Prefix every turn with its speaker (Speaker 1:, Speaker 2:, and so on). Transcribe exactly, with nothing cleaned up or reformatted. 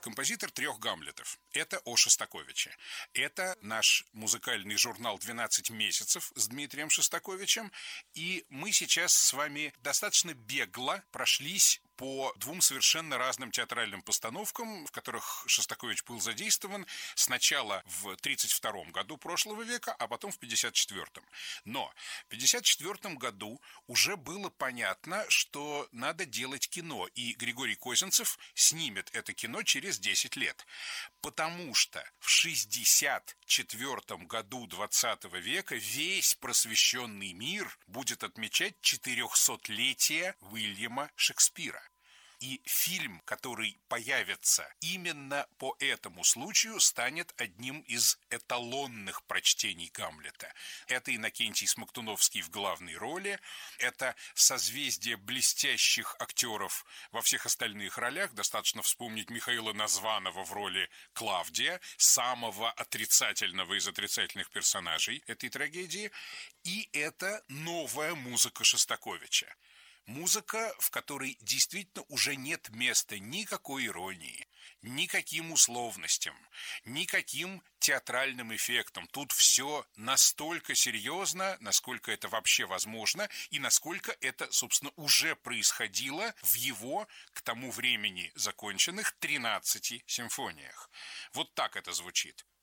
Speaker 1: Композитор трех Гамлетов. Это о Шостаковиче. Это наш музыкальный журнал «двенадцать месяцев» с Дмитрием Шостаковичем. И мы сейчас с вами достаточно бегло прошлись по двум совершенно разным театральным постановкам, в которых Шостакович был задействован сначала в тридцать втором году прошлого века, а потом в пятьдесят четвёртом. Но в пятьдесят четвёртом году уже было понятно, что надо делать кино, и Григорий Козинцев снимет это кино через десять лет. Потому что в шестьдесят четвёртом году двадцатого века весь просвещенный мир будет отмечать четырехсотлетие Уильяма Шекспира. И фильм, который появится именно по этому случаю, станет одним из эталонных прочтений Гамлета. Это Иннокентий Смоктуновский в главной роли, это созвездие блестящих актеров во всех остальных ролях. Достаточно вспомнить Михаила Названова в роли Клавдия, самого отрицательного из отрицательных персонажей этой трагедии. И это новая музыка Шостаковича. Музыка, в которой действительно уже нет места никакой иронии, никаким условностям, никаким театральным эффектам. Тут все настолько серьезно, насколько это вообще возможно, и насколько это, собственно, уже происходило в его, к тому времени законченных, тринадцати симфониях. Вот так это звучит.